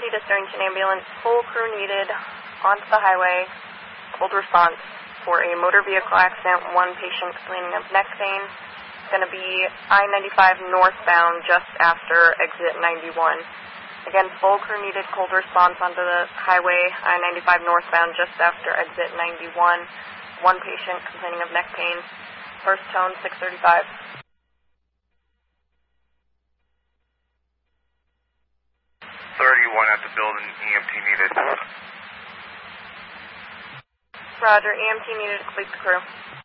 EMT to Sturrington Ambulance, full crew needed onto the highway, cold response for a motor vehicle accident, one patient complaining of neck pain. It's going to be I-95 northbound just after exit 91. Again, full crew needed, cold response onto the highway, I-95 northbound just after exit 91. One patient complaining of neck pain. First tone, 635. 31 at the building, EMT needed. Roger, EMT needed to complete the crew.